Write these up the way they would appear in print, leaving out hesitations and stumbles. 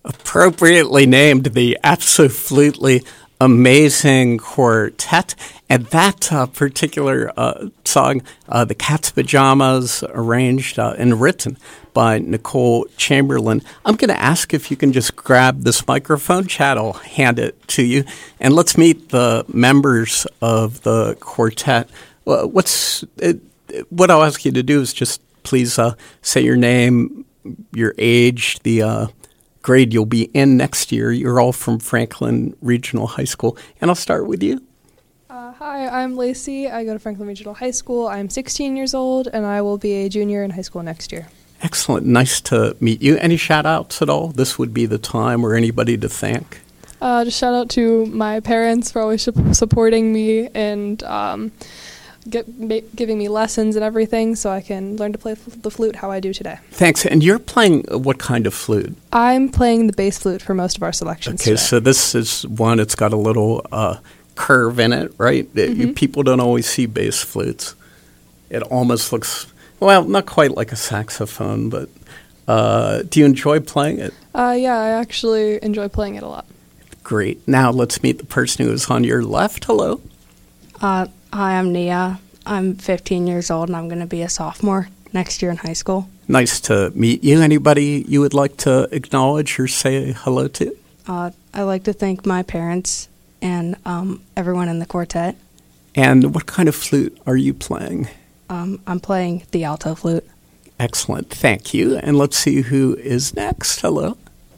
Appropriately named the Absolutely Amazing Quartet. And that particular song, The Cat's Pajamas, arranged and written by Nicole Chamberlain. I'm going to ask if you can just grab this microphone. Chad will hand it to you. And let's meet the members of the quartet. What I'll ask you to do is just please say your name, your age, the grade you'll be in next year. You're all from Franklin Regional High School. And I'll start with you. Hi, I'm Lacey. I go to Franklin Regional High School. I'm 16 years old, and I will be a junior in high school next year. Excellent. Nice to meet you. Any shout-outs at all? This would be the time, or anybody to thank? Just shout out to my parents for always supporting me and giving me lessons and everything so I can learn to play the flute how I do today. Thanks. And you're playing what kind of flute? I'm playing the bass flute for most of our selections Okay, today. so this is one, it's got a little curve in it, right? Mm-hmm. People don't always see bass flutes. It almost looks, well, not quite like a saxophone, but do you enjoy playing it? Yeah, I actually enjoy playing it a lot. Great. Now let's meet the person who is on your left. Hello. Hi, I'm Nia. I'm 15 years old, and I'm going to be a sophomore next year in high school. Nice to meet you. Anybody you would like to acknowledge or say hello to? I'd like to thank my parents and everyone in the quartet. And what kind of flute are you playing? I'm playing the alto flute. Excellent. Thank you. And let's see who is next. Hello.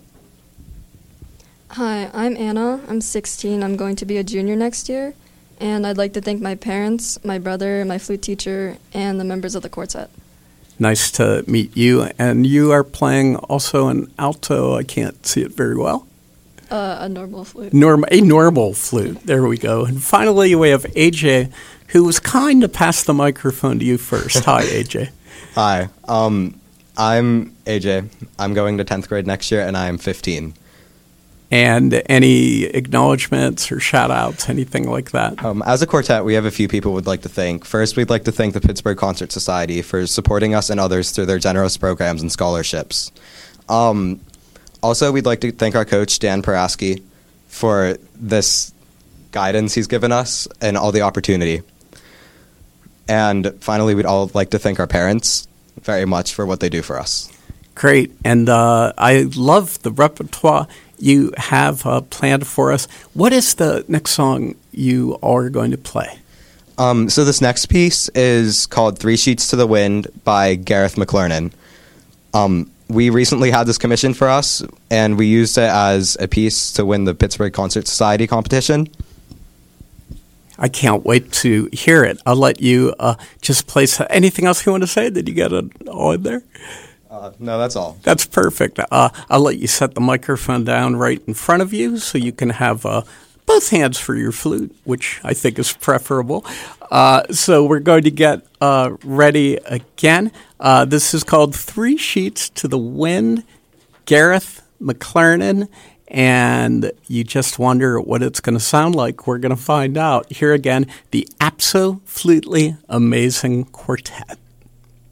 Hi, I'm Anna. I'm 16. I'm going to be a junior next year. And I'd like to thank my parents, my brother, my flute teacher, and the members of the quartet. Nice to meet you. And you are playing also an alto. I can't see it very well. A normal flute. A normal flute. There we go. And finally, we have AJ, who was kind to pass the microphone to you first. Hi, AJ. Hi. I'm AJ. I'm going to 10th grade next year, and I'm 15. And any acknowledgments or shout-outs, anything like that? As a quartet, we have a few people we'd like to thank. First, we'd like to thank the Pittsburgh Concert Society for supporting us and others through their generous programs and scholarships. Also, we'd like to thank our coach, Dan Paraski, for this guidance he's given us and all the opportunity. And finally, we'd all like to thank our parents very much for what they do for us. Great. And I love the repertoire you have planned for us. What is the next song you are going to play? So this next piece is called Three Sheets to the Wind by Gareth McClernand. We recently had this commissioned for us, and we used it as a piece to win the Pittsburgh Concert Society competition. I can't wait to hear it. I'll let you just play. Anything else you want to say? Did you get it all in there? No, that's all. That's perfect. I'll let you set the microphone down right in front of you so you can have both hands for your flute, which I think is preferable. So we're going to get ready again. This is called Three Sheets to the Wind, Gareth McClernand, and you just wonder what it's going to sound like. We're going to find out. Here again, the Absolutely Amazing Quartet.